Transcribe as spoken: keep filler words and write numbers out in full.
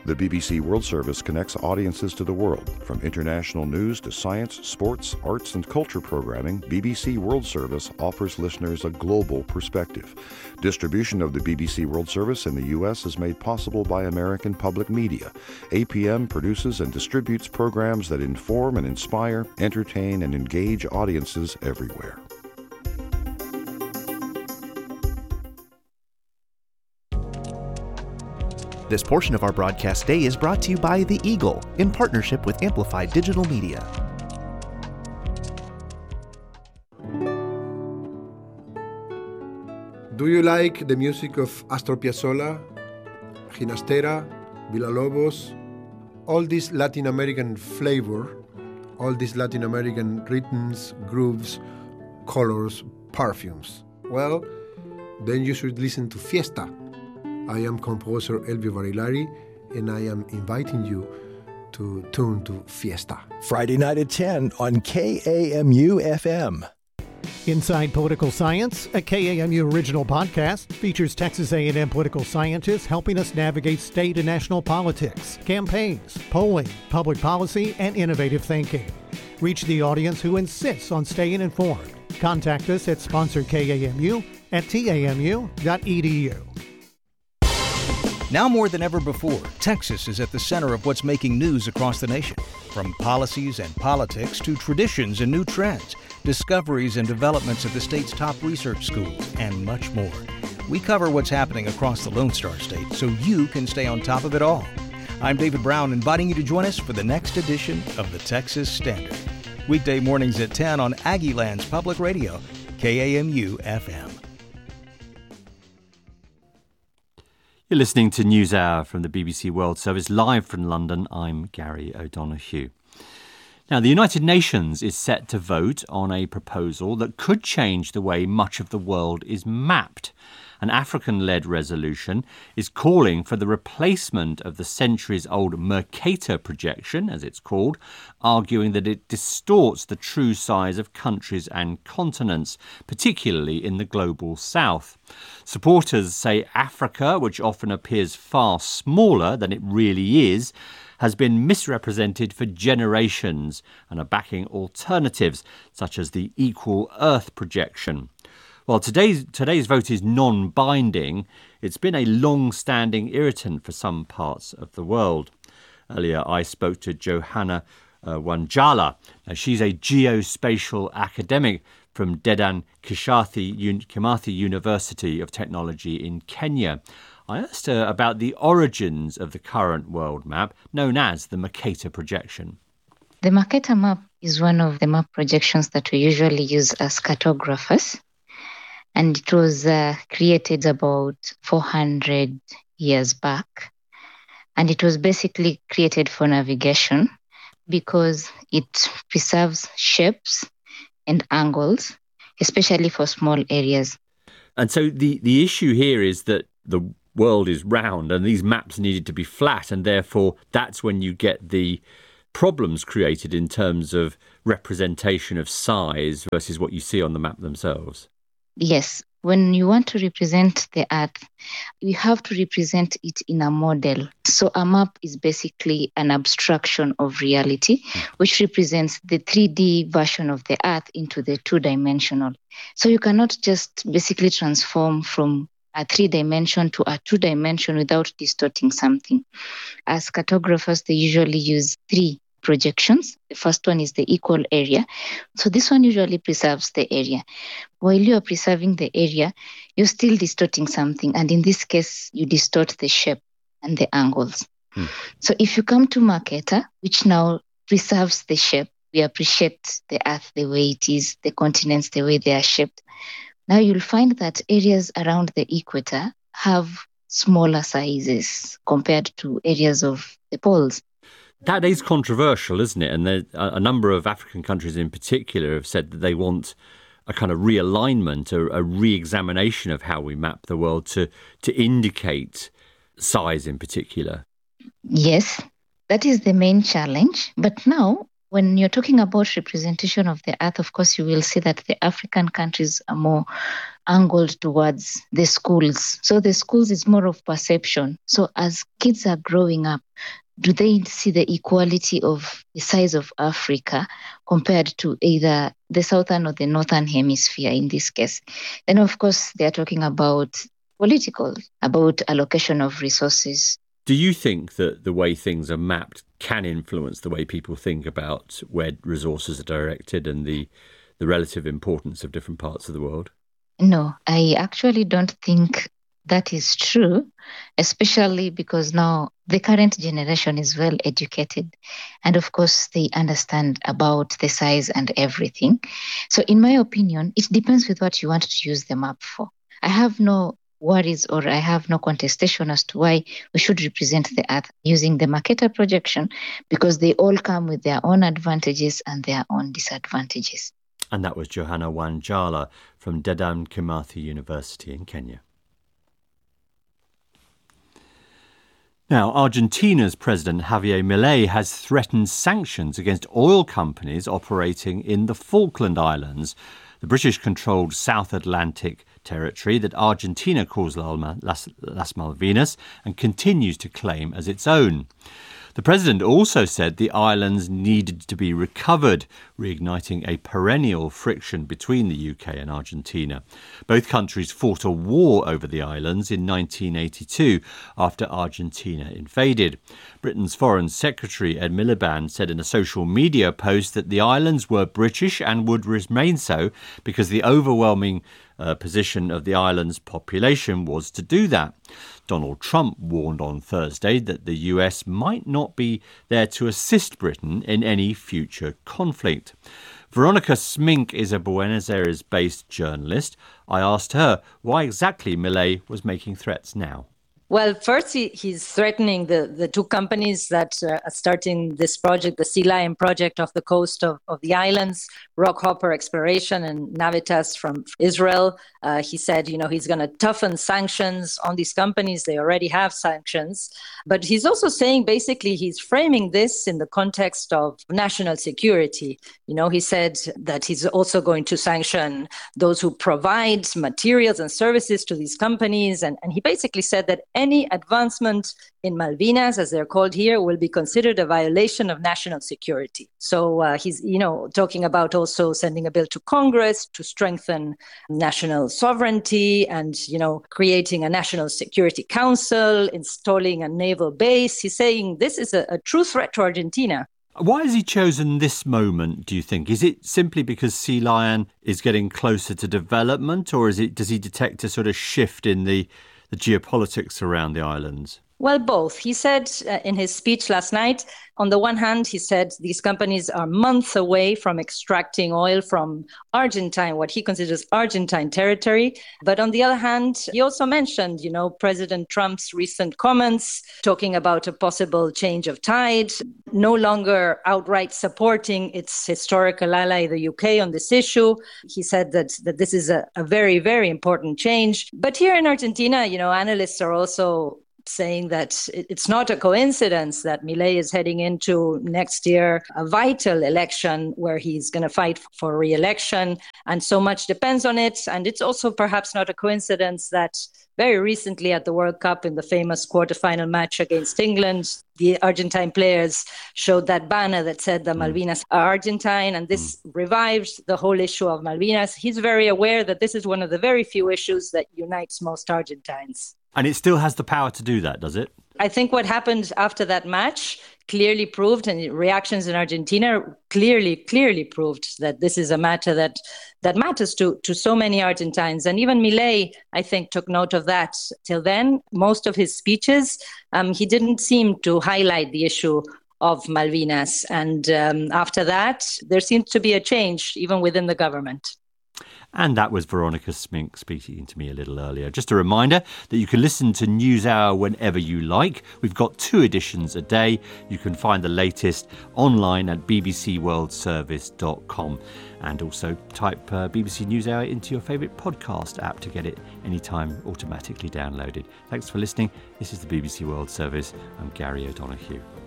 The B B C World Service connects audiences to the world. From international news to science, sports, arts, and culture programming, B B C World Service offers listeners a global perspective. Distribution of the B B C World Service in the U S is made possible by American Public Media. A P M produces and distributes programs that inform and inspire, entertain, and engage audiences everywhere. This portion of our broadcast day is brought to you by The Eagle in partnership with Amplified Digital Media. Do you like the music of Astor Piazzolla, Ginastera, Villalobos, all this Latin American flavor, all these Latin American rhythms, grooves, colors, perfumes? Well, then you should listen to Fiesta. I am composer Elvio Barilari, and I am inviting you to tune to Fiesta. Friday night at ten on K A M U F M. Inside Political Science, a K A M U original podcast, features Texas A and M political scientists helping us navigate state and national politics, campaigns, polling, public policy, and innovative thinking. Reach the audience who insists on staying informed. Contact us at sponsor K A M U at T A M U dot E D U. Now more than ever before, Texas is at the center of what's making news across the nation. From policies and politics to traditions and new trends, discoveries and developments at the state's top research schools, and much more. We cover what's happening across the Lone Star State so you can stay on top of it all. I'm David Brown, inviting you to join us for the next edition of the Texas Standard. Weekday mornings at ten on Aggieland's Public Radio, K A M U F M. You're listening to NewsHour from the B B C World Service, live from London. I'm Gary O'Donoghue. Now, the United Nations is set to vote on a proposal that could change the way much of the world is mapped. An African-led resolution is calling for the replacement of the centuries-old Mercator projection, as it's called, arguing that it distorts the true size of countries and continents, particularly in the global south. Supporters say Africa, which often appears far smaller than it really is, has been misrepresented for generations and are backing alternatives, such as the Equal Earth projection. While today's, today's vote is non-binding, it's been a long-standing irritant for some parts of the world. Earlier, I spoke to Johanna uh, Wanjala. Now, she's a geospatial academic from Dedan Kimathi, Kimathi University of Technology in Kenya. I asked her about the origins of the current world map, known as the Mercator projection. The Mercator map is one of the map projections that we usually use as cartographers. And it was uh, created about four hundred years back. And it was basically created for navigation because it preserves shapes and angles, especially for small areas. And so the, the issue here is that the world is round and these maps needed to be flat, and therefore that's when you get the problems created in terms of representation of size versus what you see on the map themselves. Yes, when you want to represent the Earth, you have to represent it in a model. So a map is basically an abstraction of reality, which represents the three D version of the Earth into the two-dimensional. So you cannot just basically transform from a three-dimension to a two-dimension without distorting something. As cartographers, they usually use three projections. The first one is the equal area. So this one usually preserves the area. While you are preserving the area, you're still distorting something. And in this case, you distort the shape and the angles. Hmm. So if you come to Mercator, which now preserves the shape, we appreciate the Earth the way it is, the continents the way they are shaped. Now you'll find that areas around the equator have smaller sizes compared to areas of the poles. That is controversial, isn't it? And there, a number of African countries in particular have said that they want a kind of realignment, a, a re-examination of how we map the world to, to indicate size in particular. Yes, that is the main challenge. But now When you're talking about representation of the earth, of course, you will see that the African countries are more angled towards the schools. So the schools is more of perception. So as kids are growing up, do they see the equality of the size of Africa compared to either the southern or the northern hemisphere in this case? Then, of course, they are talking about political, about allocation of resources. Do you think that the way things are mapped can influence the way people think about where resources are directed and the, the relative importance of different parts of the world? No, I actually don't think that is true, especially because now the current generation is well educated. And of course, they understand about the size and everything. So in my opinion, it depends with what you want to use the map for. I have no worries or I have no contestation as to why we should represent the earth using the Mercator projection, because they all come with their own advantages and their own disadvantages. And that was Johanna Wanjala from Dedan Kimathi University in Kenya. Now, Argentina's President Javier Milei has threatened sanctions against oil companies operating in the Falkland Islands, the British-controlled South Atlantic territory that Argentina calls Las, Las Malvinas and continues to claim as its own. The president also said the islands needed to be recovered, reigniting a perennial friction between the U K and Argentina. Both countries fought a war over the islands in nineteen eighty-two after Argentina invaded. Britain's Foreign Secretary Ed Miliband said in a social media post that the islands were British and would remain so because the overwhelming uh, position of the island's population was to do that. Donald Trump warned on Thursday that the U S might not be there to assist Britain in any future conflict. Veronica Smink is a Buenos Aires-based journalist. I asked her why exactly Milei was making threats now. Well, first, he, he's threatening the, the two companies that uh, are starting this project, the Sea Lion project off the coast of, of the islands, Rockhopper Exploration and Navitas from Israel. Uh, he said, you know, he's going to toughen sanctions on these companies. They already have sanctions. But he's also saying, basically, he's framing this in the context of national security. You know, he said that he's also going to sanction those who provide materials and services to these companies. And, and he basically said that any advancement in Malvinas, as they're called here, will be considered a violation of national security. So uh, he's, you know, talking about also sending a bill to Congress to strengthen national sovereignty and, you know, creating a national security council, installing a naval base. He's saying this is a, a true threat to Argentina. Why has he chosen this moment, do you think? Is it simply because Sea Lion is getting closer to development, or is it does he detect a sort of shift in the the geopolitics around the islands? Well, both. He said uh, in his speech last night, on the one hand, he said these companies are months away from extracting oil from Argentine, what he considers Argentine territory. But on the other hand, he also mentioned, you know, President Trump's recent comments talking about a possible change of tide, no longer outright supporting its historical ally, the U K, on this issue. He said that, that this is a, a very, very important change. But here in Argentina, you know, analysts are also saying that it's not a coincidence that Milei is heading into next year a vital election where he's going to fight for re-election, and so much depends on it. And it's also perhaps not a coincidence that very recently at the World Cup in the famous quarterfinal match against England, the Argentine players showed that banner that said the Malvinas are Argentine, and this revived the whole issue of Malvinas. He's very aware that this is one of the very few issues that unites most Argentines. And it still has the power to do that, does it? I think what happened after that match clearly proved, and reactions in Argentina clearly, clearly proved that this is a matter that that matters to, to so many Argentines. And even Milei, I think, took note of that. Till then, most of his speeches, um, he didn't seem to highlight the issue of Malvinas. And um, after that, there seems to be a change even within the government. And that was Veronica Smink speaking to me a little earlier. Just a reminder that you can listen to NewsHour whenever you like. We've got two editions a day. You can find the latest online at b b c world service dot com. And also type uh, B B C NewsHour into your favourite podcast app to get it anytime automatically downloaded. Thanks for listening. This is the B B C World Service. I'm Gary O'Donoghue.